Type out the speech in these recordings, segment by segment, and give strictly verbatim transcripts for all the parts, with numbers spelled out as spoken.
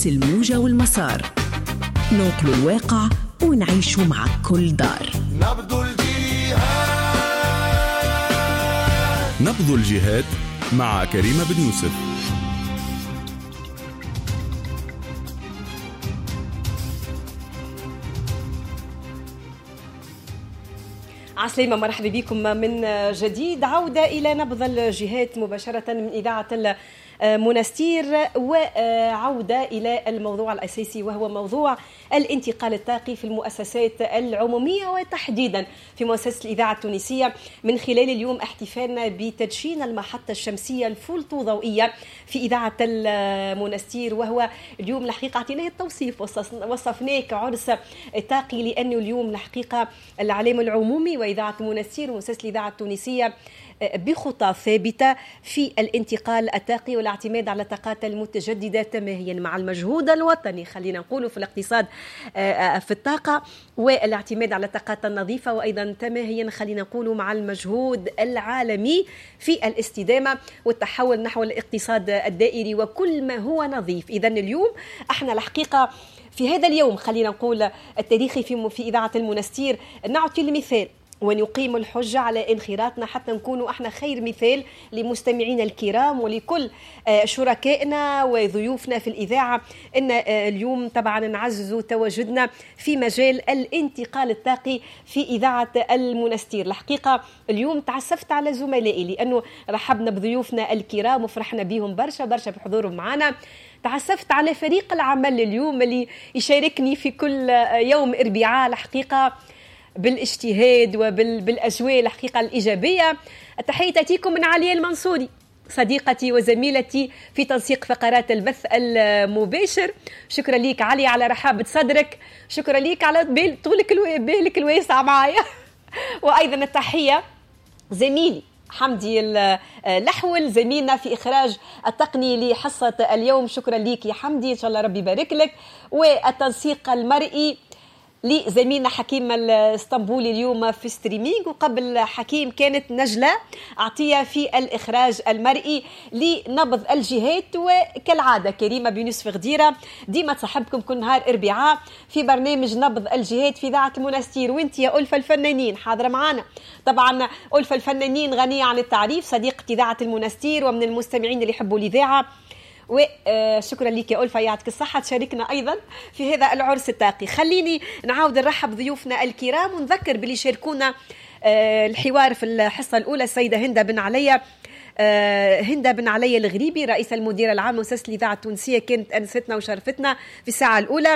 الموجة والمسار، ننقل الواقع ونعيش مع كل دار. نبض الجهاد نبض الجهاد مع كريمة بن يوسف. عسلامة، مرحبا بكم من جديد. عودة إلى نبض الجهاد مباشرة من إذاعة المنستير، وعودة إلى الموضوع الأساسي وهو موضوع الانتقال الطاقي في المؤسسات العمومية، وتحديدا في مؤسسة الإذاعة التونسية، من خلال اليوم احتفالنا بتدشين المحطة الشمسية الفولتو ضوئية في إذاعة المنستير. وهو اليوم الحقيقة اعطيناه التوصيف، وصفناه كعرس طاقي، لأنه اليوم الحقيقة العلام العمومي وإذاعة المنستير ومؤسسة الإذاعة التونسية بخطى ثابتة في الانتقال الطاقي والاعتماد على الطاقات المتجددة تماهيا مع المجهود الوطني، خلينا نقول في الاقتصاد في الطاقة، والاعتماد على الطاقات النظيفة، وأيضا تماهيا خلينا نقول مع المجهود العالمي في الاستدامة والتحول نحو الاقتصاد الدائري وكل ما هو نظيف. إذن اليوم احنا الحقيقة في هذا اليوم خلينا نقول التاريخي في في إذاعة المنستير نعطي المثال ونقيم الحجة على انخراطنا حتى نكونوا احنا خير مثال لمستمعينا الكرام ولكل شركائنا وضيوفنا في الإذاعة، ان اليوم طبعا نعززوا تواجدنا في مجال الانتقال الطاقي في إذاعة المنستير. الحقيقة اليوم تعسفت على زملائي لأنه رحبنا بضيوفنا الكرام وفرحنا بهم برشا برشا بحضورهم معنا. تعسفت على فريق العمل اليوم اللي يشاركني في كل يوم أربعاء الحقيقة بالاجتهاد وبالأجواء الحقيقة الإيجابية. التحية تأتيكم من عليا المنصوري، صديقتي وزميلتي في تنسيق فقرات البث المباشر. شكرا ليك علي على رحابة صدرك، شكرا ليك على طولك بالك الواسع معايا. وأيضا التحية زميلي حمدي اللحول، زميلنا في إخراج التقني لحصة اليوم، شكرا ليك يا حمدي، إن شاء الله ربي يبارك لك. والتنسيق المرئي لزميلنا حكيم الاسطنبولي اليوم في ستريمينج، وقبل حكيم كانت نجلة عطية في الإخراج المرئي لنبض الجهات. وكالعادة كريمة بن يوسف غديرة ديما تصاحبكم كل نهار أربعاء في برنامج نبض الجهات في إذاعة المنستير. وانت يا ألفة الفنانين حاضرة معنا، طبعا ألفة الفنانين غنية عن التعريف، صديقة إذاعة المنستير ومن المستمعين اللي يحبوا الإذاعة. وشكرا لك يا ألفة، يعطيك الصحة، تشاركنا أيضا في هذا العرس الطاقي. خليني نعاود نرحب ضيوفنا الكرام ونذكر باللي شاركونا الحوار في الحصة الأولى السيدة هند بن علي هند بن علي الغريبي، رئيس المدير العام لمؤسسة الإذاعة التونسية، كانت أنستنا وشرفتنا في الساعة الأولى،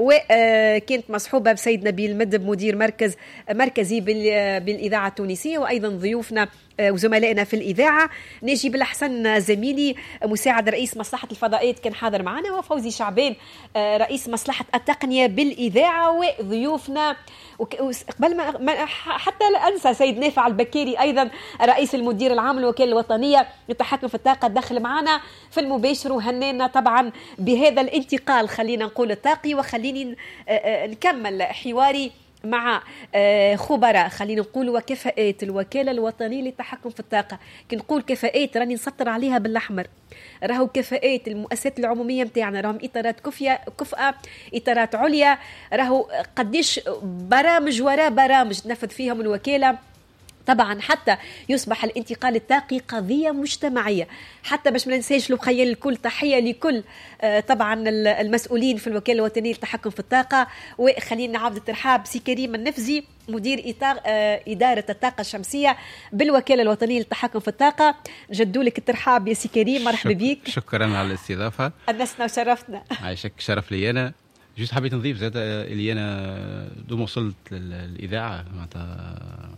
وكانت مصحوبة بسيد نبيل مدب مدير مركز مركزي بالإذاعة التونسية، وأيضا ضيوفنا وزملائنا في الإذاعة ناجي بالحسن زميلي مساعد رئيس مصلحة الفضائيات كان حاضر معنا، وفوزي شعبان رئيس مصلحة التقنية بالإذاعة، وضيوفنا قبل ما حتى لا أنسى سيد نافع البكيري أيضا رئيس المدير العام للوكالة الوطنية للتحكم في الطاقة دخل معنا في المباشر وهنينا طبعا بهذا الانتقال خلينا نقول الطاقي. وخليني نكمل حواري مع خبراء خلينا نقول وكفاءات الوكالة الوطنية للتحكم في الطاقة. كنقول كفاءات راني نسطر عليها بالأحمر، راهو كفاءات المؤسسات العمومية متاعنا راهم إطارات كفية كفأة، إطارات عليا، راهو قديش برامج وراء برامج تنفذ فيهم الوكالة. طبعا حتى يصبح الانتقال الطاقي قضية مجتمعية، حتى باش ما ننساش لو خيال الكل تحية لكل طبعا المسؤولين في الوكالة الوطنية للتحكم في الطاقة. وخلينا نعاود الترحاب سي كريم النفزي مدير إطار إدارة الطاقة الشمسية بالوكالة الوطنية للتحكم في الطاقة. جدوا لك الترحاب يا سي كريم، مرحبا بك. شكرا على الاستضافة، أنسنا وشرفتنا. عايشك، شرف لي أنا. جوست حبيت نضيف زاد اللي أنا دوم وصلت للإذاعة معناتها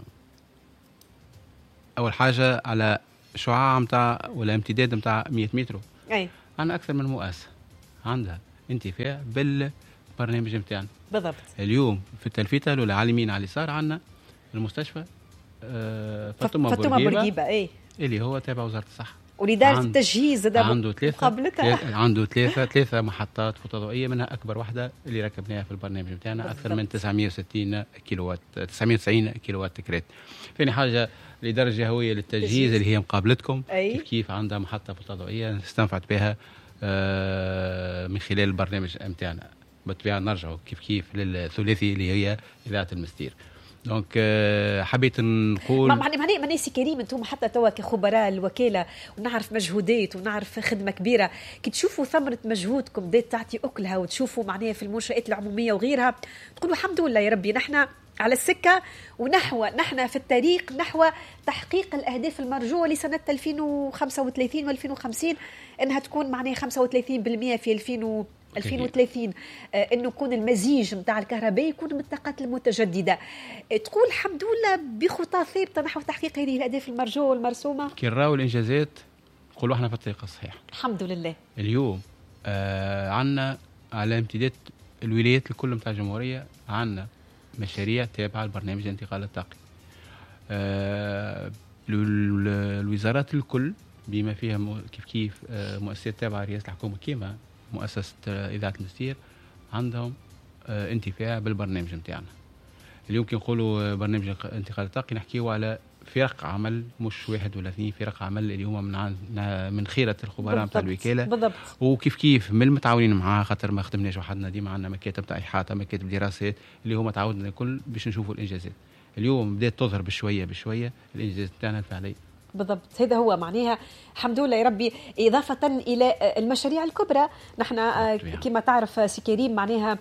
أول حاجة على شعاع متاع ولا امتداد متاع مية متر. أي عندنا أكثر من مؤسسة عندها انتفاع بالبرنامج متاعنا بالضبط. اليوم في التلفيتة العالمين على اليسار عندنا المستشفى آه فاطمة بورقيبة أي اللي هو تابع وزارة الصحة، ولإدارة التجهيز ده عنده ثلاثة عنده ثلاثة ثلاثة محطات فوتوضوئية، منها أكبر واحدة اللي ركبناها في البرنامج بتاعنا أكثر من تسعمية وستين كيلووات تسعمية وتسعين كيلووات تكريت. ثاني حاجة الإدارة الجهوية للتجهيز اللي هي مقابلتكم، كيف كيف عندها محطة فوتوضوئية استنفعت بها من خلال البرنامج متاعنا. بالطبيعة نرجعوا كيف كيف للثلاثي اللي هي إذاعة المستير. دونك حبيت نقول ما معني معني معني سي كريم، انتم حتى توا كخبراء الوكاله ونعرف مجهودات ونعرف خدمه كبيره، كي تشوفوا ثمره مجهودكم بدات تعطي اكلها وتشوفوا معناها في المنشات العموميه وغيرها، تقولوا الحمد لله يا ربي نحن على السكه ونحو نحن في الطريق نحو تحقيق الاهداف المرجوه لسنه ألفين وخمسة وثلاثين وألفين وخمسين، انها تكون معناها خمسة وثلاثين بالمئة في ألفين ألفين وثلاثين، آه انه يكون المزيج نتاع الكهرباء يكون من الطاقات المتجدده. آه تقول الحمد لله بخطى ثابته نحو تحقيق هذه الاهداف المرجوه والمرسومه. كي نراو الانجازات نقولوا احنا في الطريق الصحيح الحمد لله. اليوم آه عندنا على امتداد الولايات الكل نتاع الجمهوريه عندنا مشاريع تابعه لبرنامج الانتقال الطاقي. آه الوزارات الكل بما فيها كيف كيف آه مؤسسات تابعه لرئاسه الحكومه كيما مؤسسة إذاعة المستير عندهم اه انتفاع بالبرنامج متاعنا. اليوم كي نقولوا برنامج انتقال الطاقي نحكيوا على فرق عمل، مش واحد ولا اثنين فرق عمل اللي هما من من خيرة الخبراء نتاع الوكالة بالضبط. وكيف كيف من المتعاونين معها، خاطر ما خدمناش وحدنا، ديما عندنا مكاتب تاع إحاطة، مكاتب دراسات اللي هما تعاودنا الكل باش نشوفوا الإنجازات. اليوم بدأت تظهر بشوية بشوية الإنجازات تاعنا الفعلية. بالضبط، هذا هو معناها الحمد لله يا ربي. إضافة إلى المشاريع الكبرى نحن كما تعرف سي كريم معناها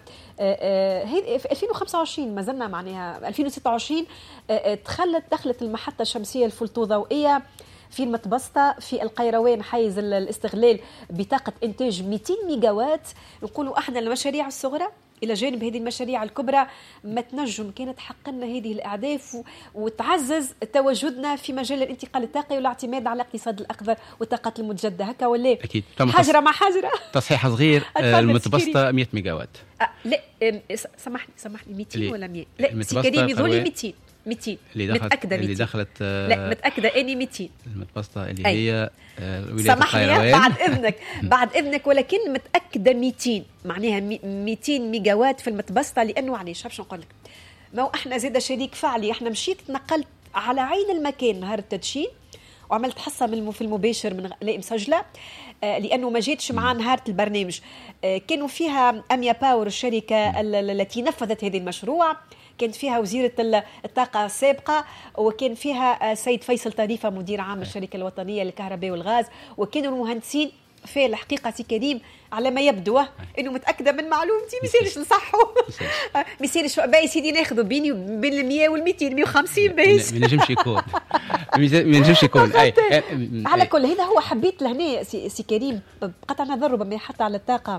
في ألفين وخمسة وعشرين ما زلنا معناها ألفين وستة وعشرين دخلت دخلت المحطة الشمسية الفولتو ضوئية في المتبسطة في القيروان، حيز الاستغلال بطاقة إنتاج مئتين ميجا وات. نقولوا احنا المشاريع الصغرى إلى جانب هذه المشاريع الكبرى ما تنجم كانت حقنا هذه الأهداف وتعزز تواجدنا في مجال الانتقال الطاقي والاعتماد على الاقتصاد الأخضر والطاقات المتجددة. هكا ولا أكيد حجرة مع حجرة. تصحيح صغير المتبسطة مئة ميجا وات. أه لا سامحني سامحني مئتين ولا مئة؟ لا سي كريم يظهر مئتين مئتين اللي دخلت متأكدة اللي دخلت آه لا متأكدة اني مئتين المتبسطة اللي أي. هي آه ولاية القيروان. بعد اذنك بعد اذنك ولكن متأكدة مئتين معناها مئتين ميجا وات في المتبسطة، لانه علاش باش نقول لك ما احنا زاده شريك فعلي، احنا مشيت تنقلت على عين المكان نهار التدشين وعملت حصة من في المباشر من لا مسجلة آه لأنه ما جيتش مع نهار البرنامج. آه كانوا فيها أميا باور الشركة التي نفذت هذه المشروع، كانت فيها وزيرة الطاقة السابقة، وكان فيها سيد فيصل طريفة مدير عام الشركة الوطنية للكهرباء والغاز، وكانوا المهندسين في الحقيقة سي كريم على ما يبدو انه متاكده من معلومتي، ما يصيرش نصحوا ما يصيرش باي سيدي ناخذوا بيني وبين ال مئة وال مئتين مئة وخمسين باش ما نجمش يكون ما نجمش يكون اي على كل هذا هو حبيت لهنا سي كريم بقطع نظر ربما حتى على الطاقه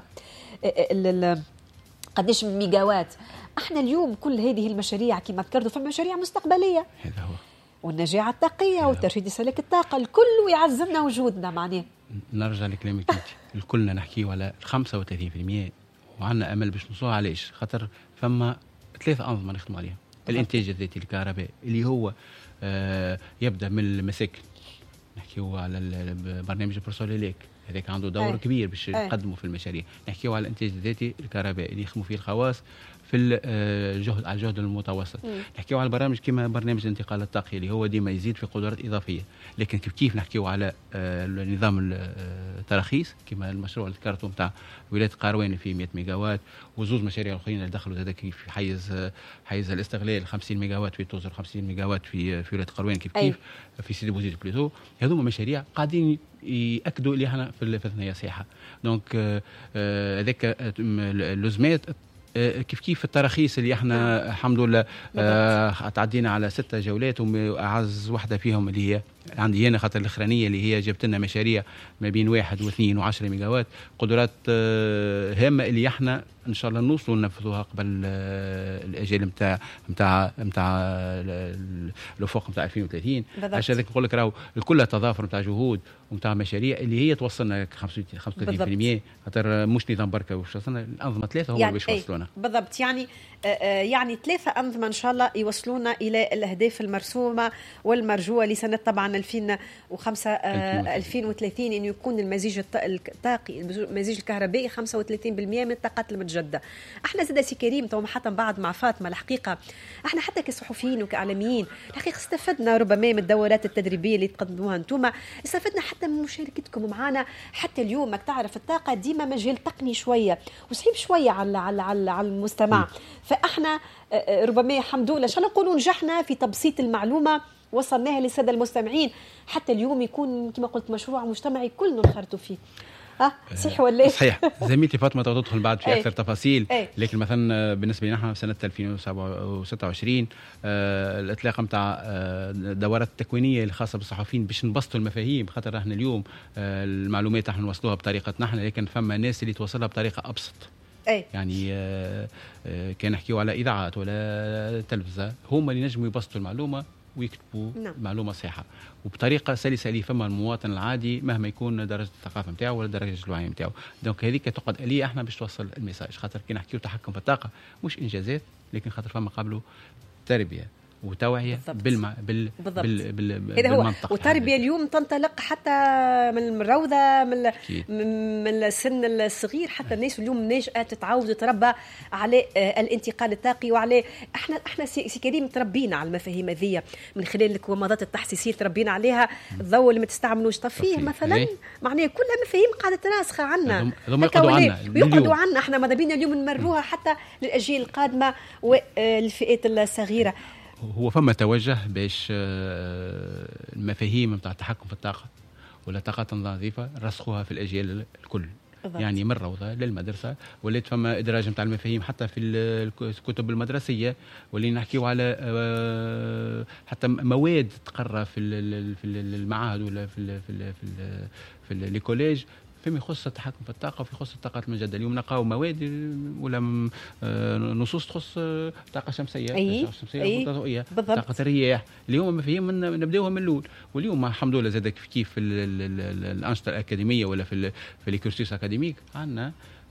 قديش ميجا وات. احنا اليوم كل هذه المشاريع كما ذكرتوا في مشاريع مستقبليه، هذا هو والنجاعه الطاقيه وترشيد سلك الطاقه الكل يعزمنا وجودنا. معناه نرجع لكلامك انت الكلنا نحكيوا على خمسة وثلاثين بالمئة وعندنا امل باش نوصلوا. علاش؟ خاطر فما ثلاثه انظمه نخدموا عليها. الانتاج الذاتي للكهرباء اللي هو آه يبدا من المساكن، نحكيوا على برنامج بروسوليليك هذاك عنده دور أي. كبير باش يقدموا في المشاريع. نحكيوا على الانتاج الذاتي للكهرباء اللي يخدموا فيه الخواص في الجهد على الجهد المتوسط. نحكيوا على برامج كما برنامج الانتقال الطاقي اللي هو ديما يزيد في قدرات اضافيه. لكن كيف كيف نحكيوا على نظام التراخيص كما المشروع اللي ذكرته نتاع ولايه القيروان في مئة ميجا وات، وزوج مشاريع اخرين اللي دخلوا هذاك في حيز حيز الاستغلال خمسين ميجا وات في توزر خمسين ميجا وات في في ولايه القيروان كيف كيف أي. في سيدي بوزيد بليتو. هذوما مشاريع قاعدين ياكدوا اللي احنا في الثنايا صحيحه. دونك هذاك اللزمات كيف كيف التراخيص اللي احنا الحمد لله آه تعدينا على ستة جولات، واعز واحده فيهم اللي هي عندي هنا خاطر الاخرانيه اللي هي جبت لنا مشاريع ما بين واحد واثنين وعشرة ميجا وات قدرات آه هامه اللي احنا ان شاء الله نوصلوا ننفذوها قبل آه الاجال نتاع نتاع نتاع الافق نتاع ألفين وثلاثين. عشان هذاك نقول لك راهو الكل تضافر نتاع جهود ونتاع مشاريع اللي هي توصلنا خمسة وثلاثين بالمئة. خاطر مش نظام بركه واش وصلنا الانظمه ثلاثه هم يعني باش يوصلونا بالضبط. يعني آه يعني ثلاثه انظمه ان شاء الله يوصلونا الى الاهداف المرسومه والمرجوه لسنه طبعا عام ألفين وخمسة ألفين وثلاثين انه يكون المزيج الطاقي المزيج الكهربائي خمسة وثلاثين بالمئة من الطاقات المتجدده. احنا زاد سي كريم تو حتى بعد مع فاطمه الحقيقه احنا حتى كصحفيين وكاعلاميين الحقيقه استفدنا ربما من الدورات التدريبيه اللي تقدموها انتم، استفدنا حتى من مشاركتكم معنا. حتى اليوم ما تعرف الطاقه ديما مجال تقني شويه وصعيب شويه على على على, على المستمع، فاحنا ربما الحمد لله شنو نقولوا نجحنا في تبسيط المعلومه وصلناها للساده المستمعين حتى اليوم يكون كما قلت مشروع مجتمعي كلنا نخرطوا فيه. ها صحيح ولا صحيح. زميلتي فاطمه تدخل بعد في اكثر تفاصيل، أي. لكن مثلا بالنسبه لنا في سنه ألفين وستة وعشرين آه الاطلاق نتاع آه الدورات التكوينيه الخاصه بالصحفيين باش نبسطوا المفاهيم، خاطر احنا اليوم آه المعلومات احنا نوصلوها بطريقتنا احنا، لكن فما ناس اللي توصلها بطريقه ابسط. أي. يعني آه آه كان نحكيو على اذاعات ولا تلفزه، هما اللي نجموا يبسطوا المعلومه ويكتبوا نعم. معلومه صحيحه وبطريقه سلسه اللي فما المواطن العادي مهما يكون درجه الثقافه نتاعو ولا درجه الوعي نتاعو. دونك هذيك تقعد آلية احنا باش توصل الميساج، خاطر كي نحكيو تحكم في الطاقه مش انجازات، لكن خاطر فما قبله تربيه وتوعيه بالمع... بال... بال... بال... هذا هو. وتربيه اليوم تنطلق حتى من الروضه من من السن الصغير، حتى الناس اليوم ناشئه تتعود تتربى على الانتقال الطاقي وعلى احنا احنا سي كريم تربينا على المفاهيم هذه من خلال الكمامات التحسيسيه تربينا عليها، الضوء اللي ما تستعملوش طفيه مثلا معناها كلها مفاهيم قاعده راسخه عنا يقعدوا عنا يقعدوا عنا احنا ماذا بينا اليوم نمروها حتى للاجيال القادمه والفئات الصغيره. هو فما توجه باش المفاهيم نتاع التحكم في الطاقه ولا طاقات نظيفه رسخوها في الاجيال الكل بالضبط. يعني من الروضه للمدرسه ولات فما ادراج نتاع المفاهيم حتى في الكتب المدرسيه، واللي نحكيو على حتى مواد تقرا في في المعاهد ولا في في في الكوليج فيما يخص التحكم في الطاقه وفي يخص الطاقات المجدده. اليوم نلقاو مواد ولا نصوص تخص طاقه شمسيه، طاقه شمسيه ضوئيه، طاقه الرياح. اليوم مفاهيم نبداوها من الاول، واليوم الحمد لله زاد كيف كيف في الانشطه الاكاديميه ولا في في الكورسوس اكاديميك عندنا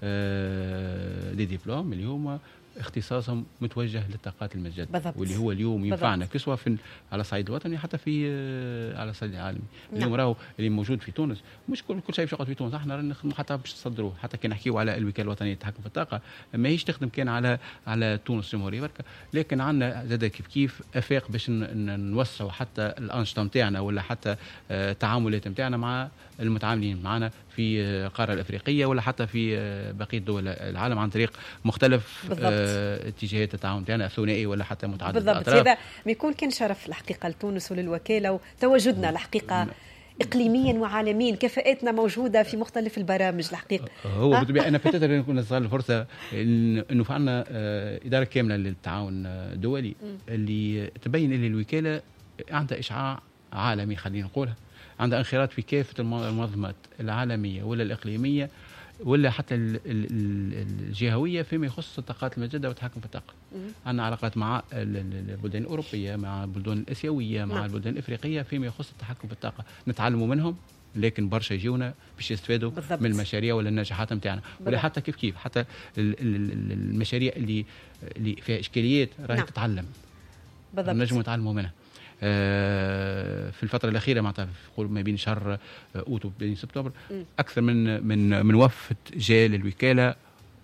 دي دبلوم اليوم اختصاصهم متوجه للطاقات المتجدده بالضبط. واللي هو اليوم ينفعنا كسوة في على الصعيد الوطني حتى في على الصعيد العالمي. نعم. اليوم راهو اللي موجود في تونس مش كل كل شيء يقعد في تونس، احنا نخدموا حتى باش تصدروه. حتى كي نحكيو على الوكاله الوطنيه للتحكم في الطاقه ماهيش تخدم كان على على تونس الجمهوريه بركه، لكن عندنا زاد كيف كيف افاق باش نوسعوا حتى الانشطه نتاعنا ولا حتى التعاملات نتاعنا مع المتعاملين معنا في القاره الافريقيه ولا حتى في بقيه دول العالم عن طريق مختلف اتجاهات التعاون نتاعنا ثنائي ولا حتى متعدد بالضبط. الاطراف. هذا بيكون كان شرف الحقيقه لتونس وللوكاله وتواجدنا الحقيقه اقليميا وعالميا، كفاءاتنا موجوده في مختلف البرامج الحقيقه. هو بالطبيعه انا فتت نكون نستغل الفرصه انه فعلنا اداره كامله للتعاون الدولي اللي تبين ان الوكاله عندها اشعاع عالمي، خلينا نقولها عندها انخراط في كافه المنظمات العالميه ولا الاقليميه ولا حتى الجهويه فيما يخص الطاقات المتجدده والتحكم في الطاقه. عندنا علاقات مع البلدان الاوروبيه، مع البلدان الاسيويه، مع نعم. البلدان الافريقيه فيما يخص التحكم في الطاقه، نتعلموا منهم لكن برشا يجيونا باش يستفادوا بالضبط. من المشاريع ولا النجاحات نتاعنا، ولا حتى كيف كيف حتى المشاريع اللي اللي فيها اشكاليات راهي نعم. تتعلم بالضبط، نجموا نتعلموا منها. في الفترة الأخيرة معناتها ما بين شهر أوت وبين سبتمبر أكثر من من من وفد جاء للوكالة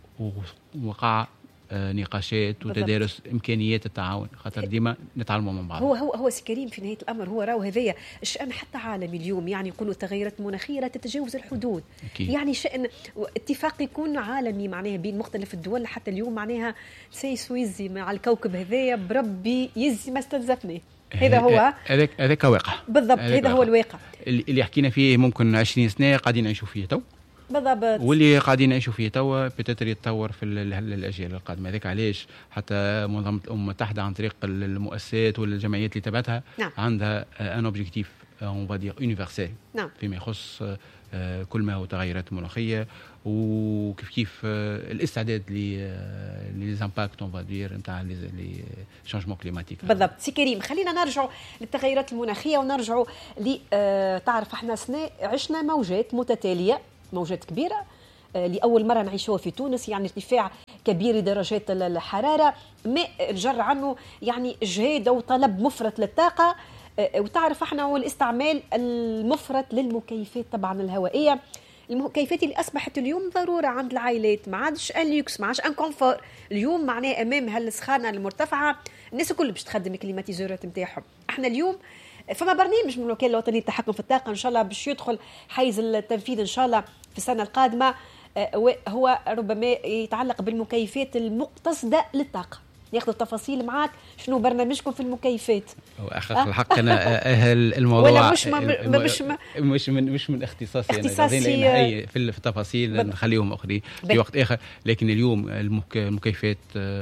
ووقع نقاشات وتدارس إمكانيات التعاون، خاطر ديما نتعلموا من بعض. هو هو هو سي كريم في نهاية الأمر هو راهو هذايا الشأن حتى عالمي اليوم، يعني يقولوا التغيرات المناخية لا تتجاوز الحدود. أكيد. يعني شأن اتفاق يكون عالمي معناها بين مختلف الدول، حتى اليوم معناها سيسويزي مع الكوكب هذايا بربي يزي ما استنزفني. هذا هو هذاك هذاك واقع بالضبط، هذا هو الواقع اللي حكينا فيه ممكن عشرين سنه قاعدين نعيشوا فيه تو بالضبط، واللي قاعدين نعيشوا فيه تو بتتر يتطور في الاجيال القادمه. هذاك علاش حتى منظمه الامم المتحده عن طريق المؤسسات والجمعيات اللي تبعتها نعم. عندها ان اوبجيكتيف اون با دير يونيفرسال نعم. فيما يخص كل ما هو تغيرات مناخيه وكيف كيف الاستعداد للامباكت اون فادير نتاع لي شانجمون كليماتيك. بالضبط سي كريم، خلينا نرجعوا للتغيرات المناخيه ونرجعوا ل تعرف احنا سنه عشنا موجات متتاليه، موجات كبيره لاول مره نعيشوها في تونس، يعني ارتفاع كبير لدرجات الحراره، ما جر عنه يعني اجهاد وطلب مفرط للطاقه وتعرف احنا هو الاستعمال المفرط للمكيفات طبعا الهوائيه، المكيفات اللي اصبحت اليوم ضروره عند العائلات، ما عادش ان لوكس، ما عادش ان كونفور. اليوم معناه امام هالسخانه المرتفعه الناس الكل باش تخدم الكليماتيزورات نتاعهم. احنا اليوم فما برنامج من الوكاله الوطنيه للتحكم في الطاقه ان شاء الله باش يدخل حيز التنفيذ ان شاء الله في السنه القادمه، هو ربما يتعلق بالمكيفات المقتصده للطاقه. ناخذ التفاصيل معاك، شنو برنامجكم في المكيفات؟ اخ الحق انا اهل الموضوع ولا مش ما مش ما مش من مش من اختصاصي انا، اختصاصي اي في التفاصيل نخليهم اخرين في وقت اخر. لكن اليوم المكيفات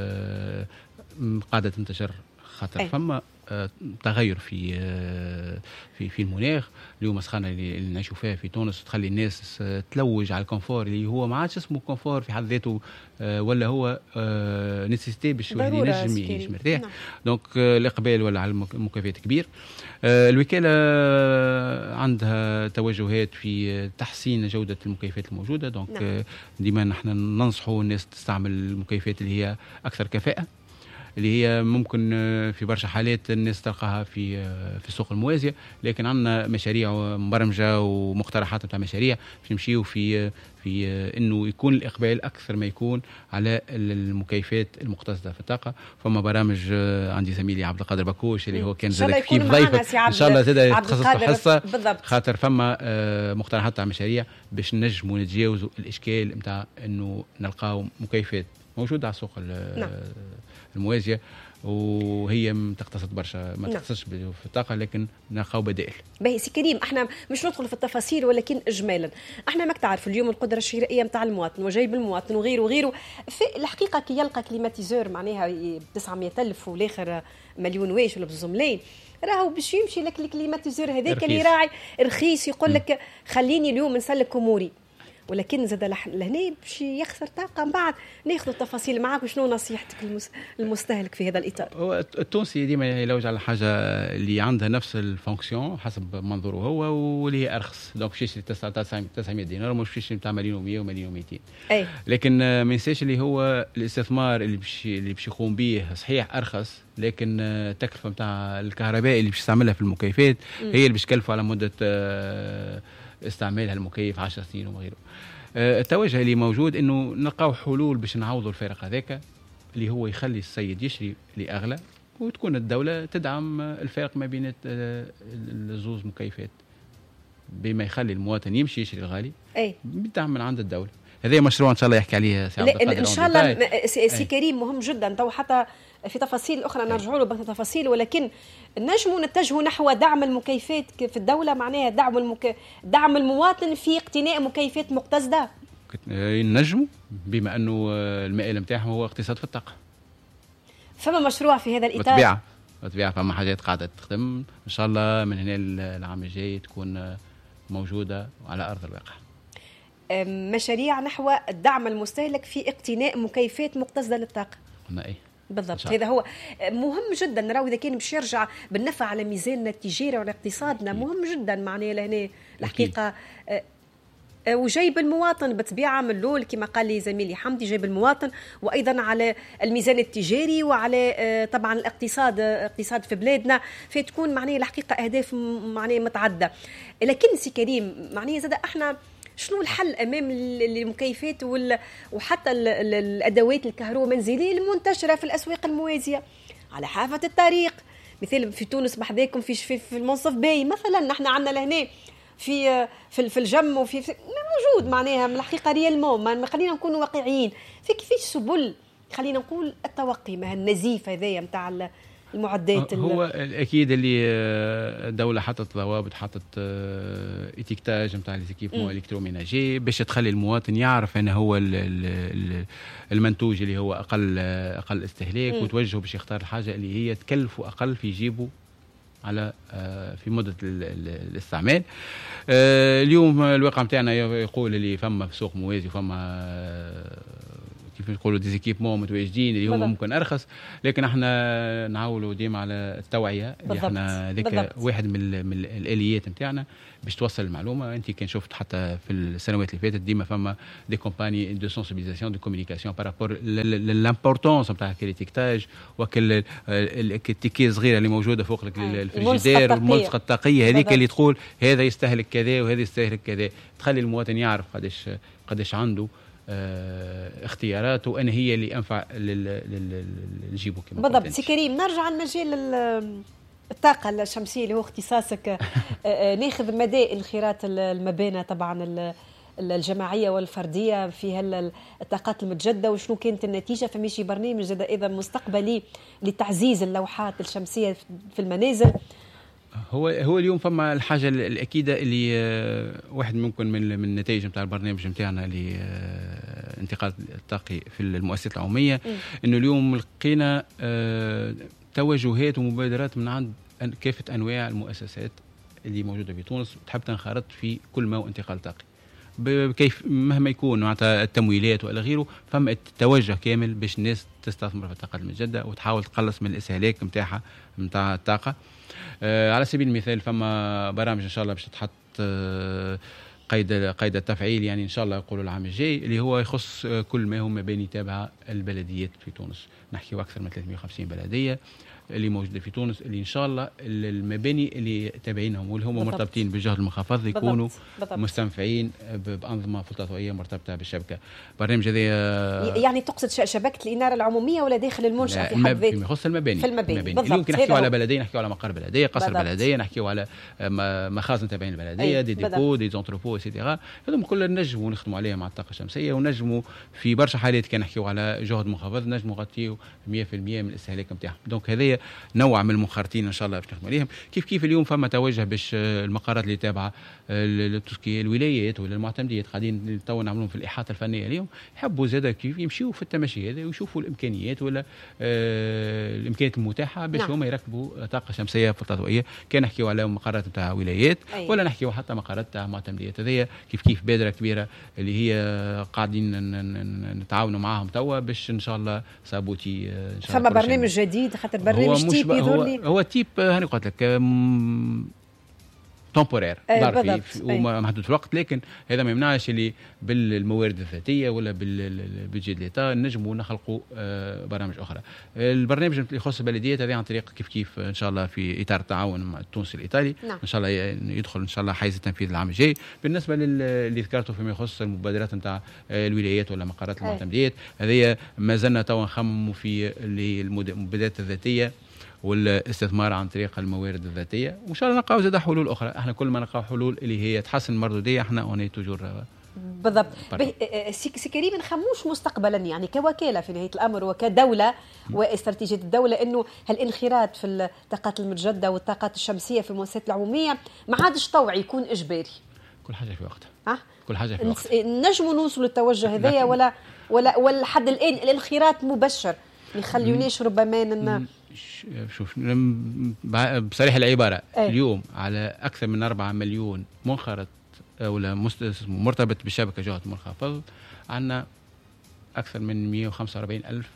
قاعده تنتشر خاطر أي. فما تغير في في في المناخ. اليوم السخانه اللي نعيشوا فيها في تونس تخلي الناس تلوج على الكونفور اللي هو ما عادش اسمه كونفور في حد ذاته، ولا هو نيسيستي باش الواحد ينجم يعيش مرتاح. نعم. دونك الاقبال ولا على المكيفات كبير. الوكاله عندها توجهات في تحسين جوده المكيفات الموجوده. دونك نعم. ديما نحن ننصحوا الناس تستعمل المكيفات اللي هي اكثر كفاءه، اللي هي ممكن في برشا حالات الناس تلقاها في في السوق الموازيه. لكن عندنا مشاريع مبرمجه ومقترحات نتاع مشاريع باش نمشيو في في انه يكون الاقبال اكثر ما يكون على المكيفات المقتصده في الطاقه. فما برامج عندي زميلي عبد القادر بكوش اللي هو كان زاد كيف ضيف ان شاء الله زاد يتخصص في حصه، خاطر فما مقترحات تاع مشاريع باش نجموا نتجاوزوا الاشكال نتاع انه نلقاو مكيفات موجوده على السوق نعم. الموازيه وهي تقتصد برشا ما تقتصدش في الطاقه، لكن نلقاو بدائل. باهي سي كريم، احنا مش ندخل في التفاصيل ولكن اجمالا احنا ماك تعرف اليوم القدره الشرائيه نتاع المواطن وجيب المواطن وغيره وغيره. في الحقيقه كي يلقى كليماتيزور معناها ب تسعمية ألف والاخر مليون واش ولا بزوز ملايين، راهو باش يمشي لك الكليماتيزور هذاك اللي راعي رخيص يقول لك خليني اليوم نسلك اموري، ولكن زاد لهنا باش يخسر طاقه. من بعد ناخذ التفاصيل معاك وشنو نصيحتك للمستهلك في هذا الاطار؟ هو التونسي ديما يلوج على حاجه اللي عندها نفس الفونكسيون حسب منظوره هو واللي هي ارخص. دونك باش يشري تسعمية دينار ومش باش يشري نتاع مليون ومية ومليون ومئتين. اي لكن ما ينساش اللي هو الاستثمار اللي باش اللي باش يقوم به صحيح ارخص، لكن التكلفه نتاع الكهرباء اللي باش يستعملها في المكيفات م. هي اللي باش تكلفه على مده استعمال هالمكيف عشر سنين وما غيره. التوجه اللي موجود انه نلقاو حلول باش نعوضوا الفارق هذاك اللي هو يخلي السيد يشري لأغلى، وتكون الدولة تدعم الفارق ما بين الزوز مكيفات بما يخلي المواطن يمشي يشري الغالي اي بالدعم من عند الدولة. هذا مشروع ان شاء الله يحكي عليه سي عبد القادر ان شاء الله. سي كريم مهم جدا، تو حتى في تفاصيل اخرى نرجعوا له بتفاصيل، ولكن نجموا نتجهوا نحو دعم المكيفات في الدوله، معناها دعم المك... دعم المواطن في اقتناء مكيفات مقتصده. نجموا بما انه المائل نتاعهم هو اقتصاد في الطاقه. فما مشروع في هذا الاطار بالطبيعه بالطبيعه فما حاجات قاعده تخدم ان شاء الله من هنا العام الجاي تكون موجوده على ارض الواقع. مشاريع نحو دعم المستهلك في اقتناء مكيفات مقتصده للطاقه. قلنا ايه بالضبط، هذا هو مهم جدا. نراو اذا كان باش يرجع بالنفع على ميزاننا التجاري وعلى اقتصادنا مهم جدا معناه لهنا الحقيقه. وجايب المواطن بطبيعه من الاول كما قال لي زميلي حمدي، جايب المواطن وايضا على الميزان التجاري وعلى طبعا الاقتصاد اقتصاد في بلادنا، فتكون معناه الحقيقه اهداف معناه متعدده. لكن سي كريم معناه زاد احنا شنو الحل امام المكيفات وحتى الادوات الكهرومنزليه المنتشره في الاسواق الموازيه على حافه الطريق؟ مثال في تونس بحذاكم في في المنصف باي مثلا، نحن عندنا لهنا في في في الجم وفي موجود معناها من الحقيقه ريالمون. خلينا نكونوا واقعيين في كيفاش سبل خلينا نقول التوقي مع النزيف هذايا نتاع المعدات. هو الاكيد اللي الدوله حطت ضوابط، حطت اتيكتاج نتاع ليزيكيبمون الكتروميناجي باش تخلي المواطن يعرف انه هو المنتوج اللي هو اقل اقل استهلاك م. وتوجهه باش يختار الحاجه اللي هي تكلفه اقل في جيبه على في مده الاستعمال. اليوم الواقع نتاعنا يقول اللي فما في سوق موازي وفما كيف نقولوا ديزيكيبمون متواجدين اللي هما ممكن ارخص، لكن احنا نعولوا ديما على التوعيه اللي احنا ذاك واحد من, من الاليات نتاعنا باش توصل المعلومه. انت كان شفت حتى في السنوات اللي فاتت ديما فما دي كومباني دو سنسيبيليزاسيون دو كومونيكاسيون بارابور لامبورطونس نتاع الاتيكتاج وكل التيكي صغيره اللي موجوده فوق الفريجيدير والملصقه الطاقيه هذيك اللي تقول هذا يستهلك كذا وهذا يستهلك كذا، تخلي المواطن يعرف قداش قداش عنده اه اختيارات وانا هي اللي انفع للجيبو كما بالضبط. سي كريم نرجع لمجال الطاقة الشمسية اللي هو اختصاصك. ناخذ مدى انخراط المبانى طبعا الجماعية والفردية في الطاقات المتجددة، وشنو كانت النتيجة؟ فماشي برنامج زاد أيضا مستقبلي لتعزيز اللوحات الشمسية في المنازل. هو هو اليوم فما الحاجة الأكيدة اللي واحد ممكن من من النتائج نتاع البرنامج نتاعنا لانتقال الطاقي في المؤسسات العمومية إنه اليوم لقينا توجهات ومبادرات من عند كافة أنواع المؤسسات اللي موجودة في تونس تحب تنخرط في كل ما هو انتقال طاقي بكيف مهما يكون معناتها التمويلات ولا غيره. فما توجه كامل باش الناس تستثمر في الطاقة المتجددة وتحاول تقلص من الاستهلاك نتاعها نتاع الطاقة. آه على سبيل المثال فما برامج إن شاء الله باش تتحط آه قيد قيد التفعيل يعني إن شاء الله يقولوا العام الجاي اللي هو يخص كل ما هو مباني تابعة البلديات في تونس. نحكي أكثر من ثلاثمائة وخمسين بلدية اللي موجودة في تونس اللي إن شاء الله المباني اللي تابعينهم واللي هم مرتبطين بالجهد المنخفض يكونوا بالضبط. بالضبط. مستنفعين بأنظمة فوتوغرافية مرتبطة بالشبكة. برنامج هذا يعني تقصد شبكة الإنارة العمومية ولا داخل المنشأة في حد ذاته؟ فيما يخص المباني. في المباني. المباني. اليوم نحكيو على بلدية، نحكيو على مقر بلدية، قصر بالضبط. بلدية، نحكيو على مخازن تابعين البلدية، دي ديبو، دي زونتروبو إتسيتيرا. هذوم كلهم نجموا نخدموا عليها مع الطاقة الشمسية ونجموا في برشا حالات كان نحكيو على جهد منخفض نجموا نغطيو مئة بالمئة من الاستهلاك نتاعهم. دونك هذايا نوع من المنخرطين ان شاء الله باش نخدم عليهم. كيف كيف اليوم فما توجه باش المقرات اللي تابعه الولايات ولا المعتمديات قاعدين تو نعملون في الاحاطه الفنيه اليوم يحبوا زاده كيف يمشيوا في التماشي هذا ويشوفوا الامكانيات ولا آه الامكانيات المتاحه باش نعم. هما يركبوا طاقه شمسيه فوتوغرافيه. كان نحكيوا على مقرات نتاع ولايات أيه. ولا نحكيوا حتى مقرات نتاع معتمديات. هذه كيف كيف بادره كبيره اللي هي قاعدين نتعاونوا معاهم توا باش ان شاء الله صابوتي ان شاء الله. فما برنامج جديد خاطر برنامج تيب هو, هو تيب هاني قلت لك تمبورير ظرفي ومحدود في الوقت، لكن هذا ما يمنعش اللي بالموارد الذاتيه ولا بالبيجي ديتا نجموا نخلقوا برامج اخرى. البرنامج اللي يخص البلديات هذا عن طريق كيف كيف ان شاء الله في اطار التعاون مع التونسي الايطالي نعم. ان شاء الله يدخل ان شاء الله حيز التنفيذ العام الجاي. بالنسبه اللي ذكرته فيما يخص المبادرات نتاع الولايات ولا مقرات المعتمديات هذه ما زلنا تو نخمموا في المبادرات الذاتيه والاستثمار عن طريق الموارد الذاتيه وان شاء الله نلقاو زاد حلول اخرى. احنا كل ما نلقاو حلول اللي هي تحسن المردوديه احنا اوني توجور بالضبط. سي كريم نخموش مستقبلا يعني كوكاله في نهايه الامر وكدوله واستراتيجيه الدوله انه هالانخراط في الطاقات المتجدده والطاقات الشمسيه في المؤسسات العموميه ما عادش طوعي يكون اجباري. كل حاجه في وقتها. أه؟ كل حاجه في وقتها. نجموا نوصلوا للتوجه هذايا ولا ولا ولا لحد الان الانخراط مبشر ما يخليونيش ربما ن... شوف بصريح العبارة أي. اليوم على أكثر من أربعة مليون منخرط ولا مرتبط بالشبكة جهد منخفض عندنا أكثر من مئة وخمسة وأربعين ألف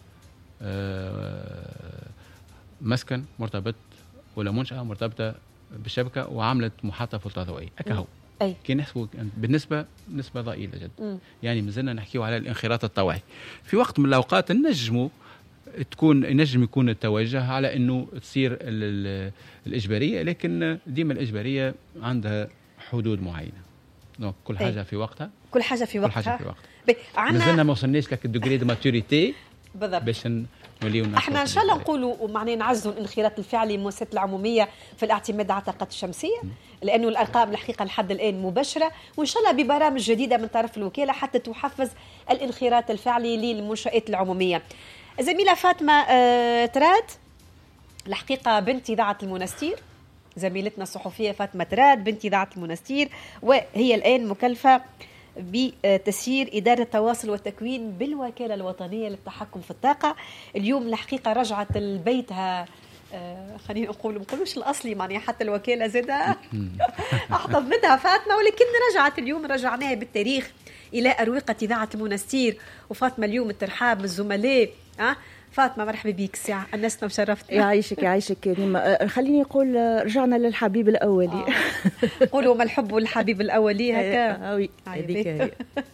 مسكن مرتبط ولا منشأة مرتبطة بالشبكة وعملت محطة فوتوغرافية أكهو كي نحسبوا بالنسبة نسبة ضئيلة جدا م. يعني مازلنا نحكيو على الانخراط الطوعي. في وقت من الأوقات نجموا تكون نجم يكون التوجه على انه تصير الاجباريه، لكن ديما الاجباريه عندها حدود معينه. دونك كل حاجه في وقتها كل حاجه في وقتها كل حاجه في وقتها مازلنا ما وصلناش لك الدوغري دو ماتوريتي بالضبط باش نوليو احنا ان شاء الله نقولوا معناه نعزوا الانخراط الفعلي للمؤسسات العموميه في الاعتماد على الطاقات الشمسيه لانه الارقام الحقيقه لحد الان مبشره، وان شاء الله ببرامج جديده من طرف الوكاله حتى تحفز الانخراط الفعلي للمنشآت العموميه. زميلة فاطمة آه تراد الحقيقة بنت إذاعة المنستير، زميلتنا الصحفية فاطمة تراد بنت إذاعة المنستير وهي الآن مكلفة بتسيير إدارة التواصل والتكوين بالوكالة الوطنية للتحكم في الطاقة. اليوم الحقيقة رجعت لبيتها آه خلينا نقول ما نقولوش الاصلي معناها حتى الوكاله زاده احتضنتها فاطمه، ولكن رجعت اليوم رجعناها بالتاريخ الى اروقه اذاعه المنستير. وفاطمه اليوم الترحاب بالزملاء. أه؟ فاطمه مرحبا بك ساعه انسنا وشرفتنا. يعيشك يعيشك كريمه. خليني نقول رجعنا للحبيب الاولي. آه. قولوا ما الحب والحبيب الاولي هكا. وي هذيك هي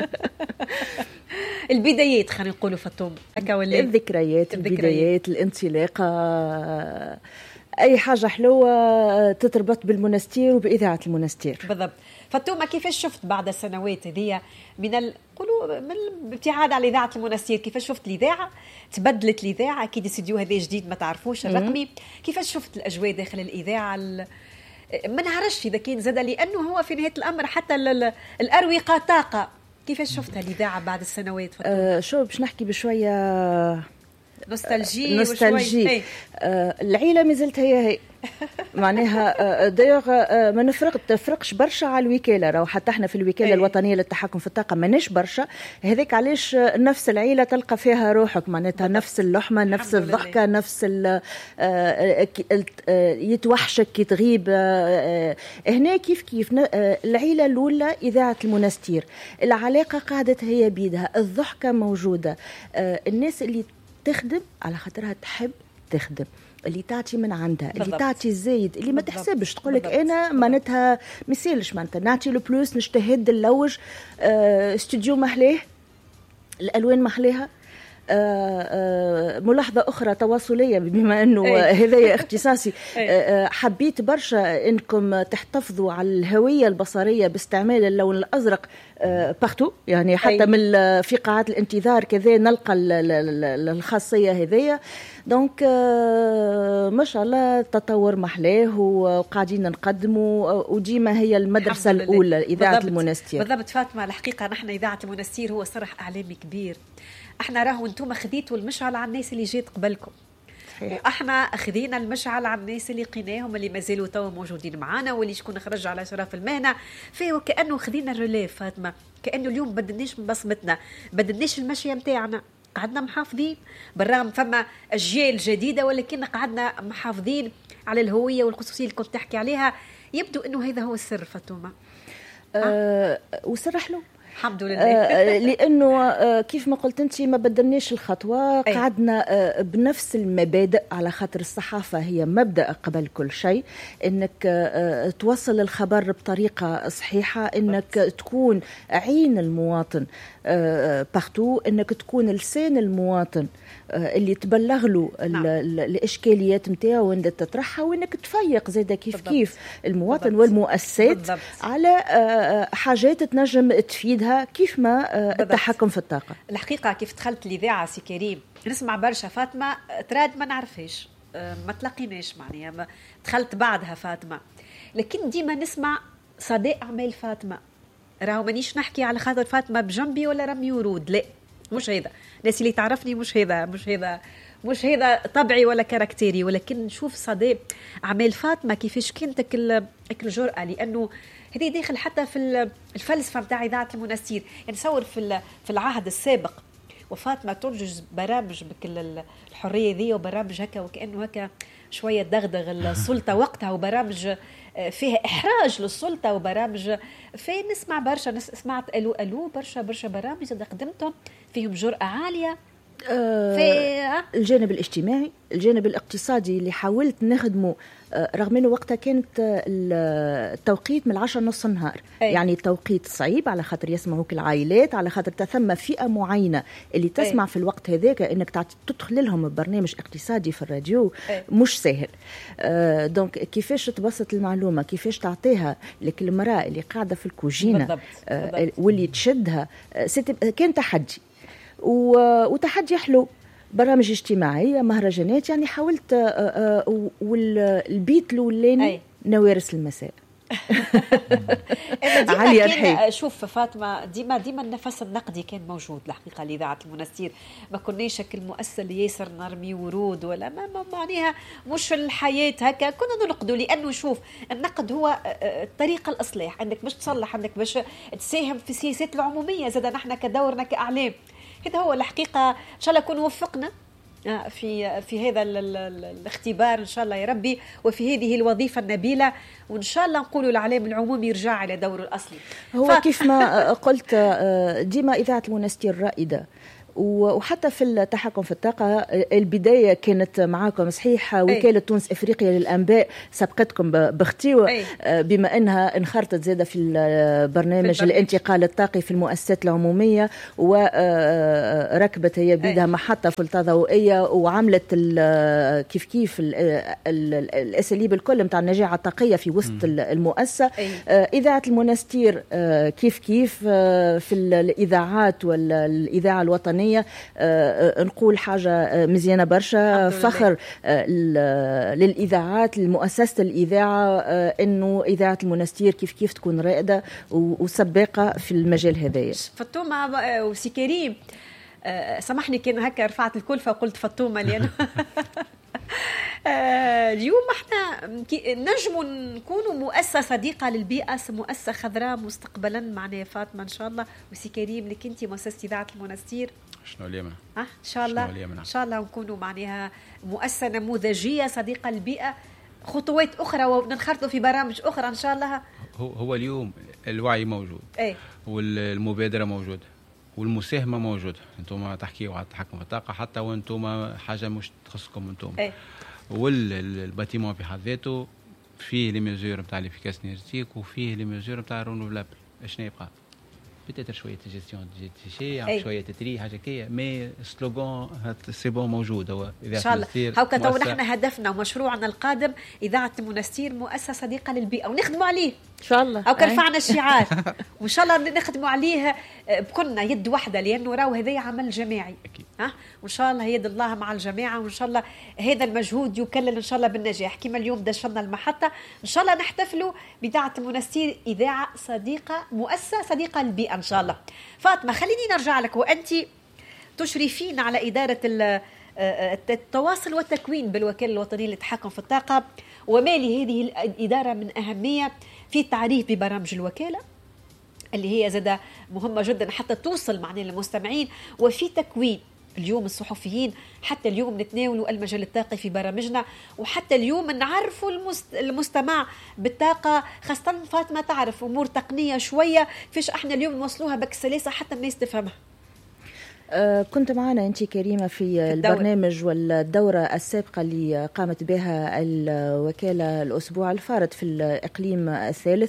البدايات خلينا نقولوا فاطمه هكا ولا الذكريات البدايات الانطلاقه اي حاجه حلوه تتربط بالمنستير وباذاعه المنستير. بالضبط. فاطمه كيفاش شفت بعد السنوات هذيا من ال... قولوا من الابتعاد على اذاعه المنستير، كيفاش شفت الاذاعه تبدلت الاذاعه؟ اكيد استديو هذا جديد ما تعرفوش الرقمي. كيفاش شفت الاجواء داخل الاذاعه ال... ما نعرفش اذا كان زاد لانه هو في نهايه الامر حتى ال... الاروقه طاقه. كيفاش شفتها الاذاعه بعد السنوات فاطمه؟ أه شو باش نحكي بشويه نوستالجي نوستالجي. آه العيله ما زلت هي هي معناها آه دايوغ آه ما نفرق تفرقش برشا على الوكاله. راهو حتى احنا في الوكاله أي. الوطنيه للتحكم في الطاقه ماناش برشا. هذاك علاش نفس العيله تلقى فيها روحك معناتها نفس اللحمه نفس الضحكه نفس آه يتوحشك كي تغيب. آه هنا كيف كيف آه العيله الاولى اذاعه المنستير العلاقه قاعدت هي بيدها، الضحكه موجوده. آه الناس اللي تخدم على خاطرها تحب تخدم، اللي تعطي من عندها بالضبط. اللي تعطي الزايد اللي ما تحسبش تقولك انا معناتها مثالش معناتها نعطي لو بلوس نجتهد نلوج. آه استوديو محلاه الالوان محلاها. آه آه ملاحظة أخرى تواصلية بما أنه هذا اختصاصي. آه حبيت برشا أنكم تحتفظوا على الهوية البصرية باستعمال اللون الأزرق آه بارتو، يعني حتى أي. من في قاعات الانتظار كذا نلقى الخاصية هذية. دونك آه ما شاء الله تطور محلاه وقاعدين نقدموا، وديما هي المدرسة الأولى إذاعة المنستير. بالضبط فاطمة. الحقيقة نحن إذاعة المنستير هو صرح إعلامي كبير. احنا راهو انتم خذيتوا المشعل على الناس اللي جات قبلكم، واحنا اخذينا المشعل على الناس اللي قيناهم اللي مازالوا توا موجودين معانا واللي شكون خرج على شرف المهنه. فيه وكانه خذينا الريليف فاطمه، كانه اليوم بدلناش من بصمتنا، بدلناش المشيه نتاعنا، قعدنا محافظين بالرغم فما اجيال جديده ولكن قعدنا محافظين على الهويه والخصوصيه اللي كنت تحكي عليها. يبدو انه هذا هو السر فاطمه. أه وسر حلو الحمد لله. آه لأنه آه كيف ما قلت أنت ما بدلناش الخطوة. قعدنا آه بنفس المبادئ على خاطر الصحافة هي مبدأ قبل كل شيء، أنك آه توصل الخبر بطريقة صحيحة، أنك تكون عين المواطن آه بارتو، أنك تكون لسان المواطن آه اللي تبلغ له نعم. الإشكاليات متاعه وأنت تطرحها، وأنك تفيق زيدا كيف بالضبط. كيف المواطن بالضبط. والمؤسسات بالضبط. على آه حاجات تنجم تفيد كيف ما التحكم في الطاقة. الحقيقة كيف دخلت الإذاعة سي كريم نسمع برشا فاطمة تراد ما نعرفهاش، ما تلاقيناش معناها، دخلت بعدها فاطمة، لكن ديما نسمع صداء أعمال فاطمة. راهو مانيش نحكي على خاطر فاطمة بجنبي ولا رمي ورود، لا مش هذا، الناس اللي تعرفني مش هذا مش هذا مش هذا طبعي ولا كاركتيري، ولكن نشوف صداء أعمال فاطمة كيفاش كانت الجرأة، لأنه هذه داخل حتى في الفلسفه نتاع اذاعه المنستير. يعني نصور في في العهد السابق وفاطمه تنجز برامج بكل الحريه ذي وبرامج هكا وكانه هكا شويه دغدغ السلطه وقتها، وبرامج فيها احراج للسلطه، وبرامج فين نسمع برشا سمعت الو الو برشا برشا برامج قدمتهم فيهم جرأة عاليه. آه في الجانب الاجتماعي، الجانب الاقتصادي اللي حاولت نخدمه، آه رغم انه وقتها كانت التوقيت من العشرة نص النهار أي. يعني توقيت صعيب على خاطر يسمعوك العائلات، على خاطر تثم فئة معينة اللي تسمع أي. في الوقت هذاك انك تدخل لهم برنامج اقتصادي في الراديو أي. مش سهل. آه دونك كيفاش تبسط المعلومة، كيفاش تعطيها لك المرأة اللي قاعدة في الكوجينة بالضبط. آه بالضبط. واللي تشدها، آه كان تحدي وتحدي حلو. برامج اجتماعية، مهرجانات، يعني حاولت والبيت الأولاني نوارس المساء علي الحين. شوف فاطمة ديما ديما النفس النقدي كان موجود الحقيقة لإذاعة المنستير، ما كناش المؤسسة اللي ياسر نرمي ورود ولا ما معناها مش الحياة هكا، كنا ننقدوا لأنه شوف النقد هو طريقة الإصلاح، عندك باش تصلح، عندك باش تساهم في السياسات العمومية، زاد نحن كدورنا كأعلام. هذا هو الحقيقة. إن شاء الله كون وفقنا في في هذا ال ال ال الاختبار ان شاء الله يا ربي، وفي هذه الوظيفه النبيله، وان شاء الله نقولوا الاعلام العمومي يرجع على دوره الاصلي. هو ف... كيف ما قلت ديما اذاعه المنستير رائده، وحتى في التحكم في الطاقة البداية كانت معاكم صحيح. وكالة تونس إفريقيا للأنباء سبقتكم باختي، بما أنها انخرطت زادة في البرنامج في الانتقال الطاقي في المؤسسات العمومية، وركبت هي بيدها محطة فلتة ضوئية، وعملت كيف كيف الأساليب الكل متاع النجاعة الطاقية في وسط المؤسسة. إذاعة المنستير كيف كيف في الإذاعات والإذاعة الوطنية نقول حاجة مزيانة برشا، فخر للإذاعات لمؤسسة الإذاعة أنه إذاعة المنستير كيف كيف تكون رائدة وسباقة في المجال هذايا. فطومة وسي كريم، سامحني كان هكا رفعت الكلفة وقلت فطومة لأنه اليوم احنا نجم نكونوا مؤسسة صديقة للبيئة، مؤسسة خضراء مستقبلا معنا فاطمة إن شاء الله، وسي كريم لك أنت مؤسسة إذاعة المنستير. شنو اليمن؟ أه إن شاء الله إن شاء الله نكونوا معناها مؤسسة نموذجية صديقة للبيئة، خطوات أخرى وننخرطوا في برامج أخرى إن شاء الله. هو هو اليوم الوعي موجود، أي، والمبادرة موجودة، والمساهمة موجودة. أنتم تحكيوا على التحكم في الطاقة حتى وأنتم حاجة مش تخصكم أنتم. أي. والباتيمون بحد ذاته فيه لي ميزور نتاع ليفيكاس انرجيتيك، وفيه لي ميزور نتاع رونوفلابل. شنو يبقى؟ بتاتر شويه جيستيون دي شي، شويه تتري حاجه كي، مي سلوغان سي بون موجود. هو ان شاء الله هاكا تو نحن هدفنا ومشروعنا القادم اذاعه المنستير مؤسسه صديقه للبيئه، ونخدموا عليه ان شاء الله. هاكا رفعنا الشعار وان شاء الله نخدموا عليه بكلنا يد واحده، لانه راهو هذا عمل جماعي. ها وان شاء الله يد الله مع الجماعه، وان شاء الله هذا المجهود يكلل ان شاء الله بالنجاح. كما اليوم دشنا المحطه ان شاء الله نحتفلوا باذاعه المنستير اذاعه صديقه، مؤسسه صديقه للبيئه ان شاء الله. فاطمه خليني نرجع لك، وانت تشرفين على اداره التواصل والتكوين بالوكاله الوطنيه للتحكم في الطاقه، وما لهذه الاداره من اهميه في التعريف ببرامج الوكاله اللي هي زادة مهمة جدا حتى توصل معنا للمستمعين، وفي تكوين اليوم الصحفيين. حتى اليوم نتناولوا المجال الطاقي في برامجنا، وحتى اليوم نعرفوا المستمع بالطاقة، خاصة فاطمة تعرف أمور تقنية شوية فيش احنا اليوم نوصلوها بكسلاسة حتى الناس تفهمها. كنت معنا أنت كريمة في, في البرنامج والدورة السابقة اللي قامت بها الوكالة الأسبوع الفارط في الإقليم الثالث،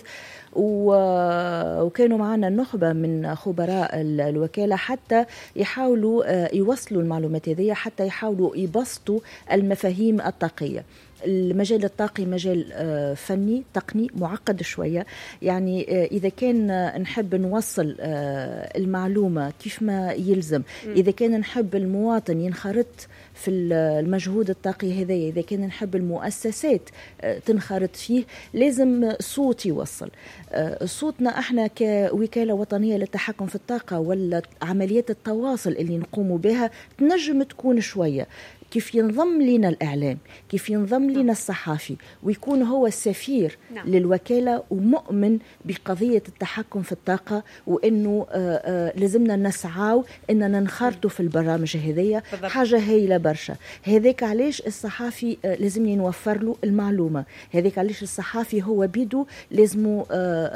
وكانوا معنا نخبة من خبراء الوكالة حتى يحاولوا يوصلوا المعلومات هذه، حتى يحاولوا يبسطوا المفاهيم الطاقية. المجال الطاقي مجال فني تقني معقد شوية، يعني إذا كان نحب نوصل المعلومة كيف ما يلزم، إذا كان نحب المواطن ينخرط في المجهود الطاقي هذا، إذا كان نحب المؤسسات تنخرط فيه، لازم صوت يوصل. صوتنا احنا كوكالة وطنية للتحكم في الطاقة والعمليات التواصل اللي نقوم بها تنجم تكون شوية كيف ينضم لنا الإعلام، كيف ينضم لنا الصحافي، ويكون هو السفير نعم. للوكالة ومؤمن بقضية التحكم في الطاقة، وإنه آآ آآ لازمنا نسعاو إننا ننخرطوا في البرامج هذية. حاجة هايلة برشا. هذاك علاش الصحافي لازم نوفر له المعلومة، هذاك علاش الصحافي هو بيدو لازم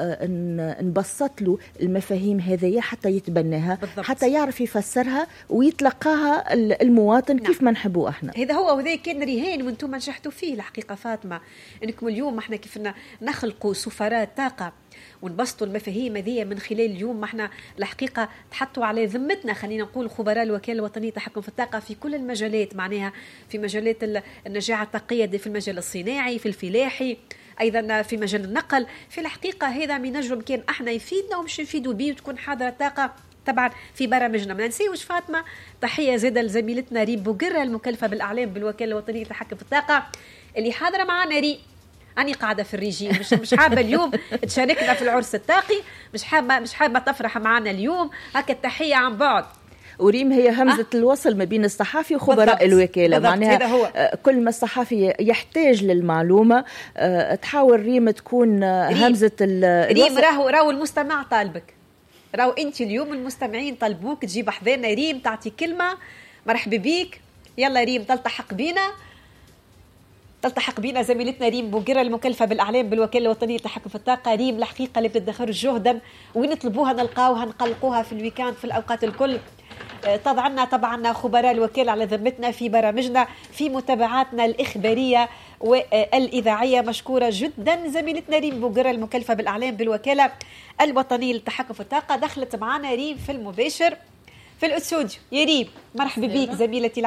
نبسط له المفاهيم هذية حتى يتبناها بالضبط. حتى يعرف يفسرها ويتلقاها المواطن نعم. كيف ما نحبوا احنا. هذا هو، وهذا كان رهان وانتم نجحتوا فيه الحقيقه فاطمه، انكم اليوم احنا كيف نخلقوا سفراء طاقه ونبسطوا المفاهيم هذه من خلال اليوم احنا الحقيقه تحطوا على ذمتنا، خلينا نقول خبراء الوكاله الوطنيه للتحكم في الطاقه في كل المجالات، معناها في مجالات النجاعه الطاقيه، في المجال الصناعي، في الفلاحي، ايضا في مجال النقل. في الحقيقه هذا من نجم كان احنا يفيدنا ومش نفيدوا به، وتكون حاضره الطاقه طبعا في برامجنا. ما ننسيوش فاطمه تحيه زاده لزميلتنا ريم بوقره المكلفه بالاعلام بالوكاله الوطنيه للتحكم في الطاقه اللي حاضره معنا. ريم أنا قاعدة في الريجيم، مش مش حابة اليوم تشاركنا في العرس الطاقي، مش حابة مش حابة تفرح معنا اليوم، هكا التحية عن بعد. وريم هي همزة أه؟ الوصل ما بين الصحافي وخبراء الوكالة، معناها كل ما الصحافي يحتاج للمعلومة تحاول ريم تكون همزة الوصل. ريم راهو راهو المستمع طالبك، راهو أنت اليوم المستمعين طالبوك تجيب حذانا ريم تعطي كلمة مرحبا بيك يلا ريم تلتحق بينا تلتحق بنا زميلتنا ريم بوقرة المكلفة بالأعلام بالوكالة الوطنية للتحكم في الطاقة. ريم الحقيقة اللي بتدخر جهدا وين نطلبوها نلقاوها نقلقوها في الويكاند في الأوقات الكل. طبعا طبعا خبراء الوكالة على ذمتنا في برامجنا في متابعاتنا الإخبارية والإذاعية. مشكورة جدا زميلتنا ريم بوقرة المكلفة بالأعلام بالوكالة الوطنية للتحكم في الطاقة. دخلت معنا ريم في المباشر في الاستوديو. يا ريم مرحبا بك زميلتي.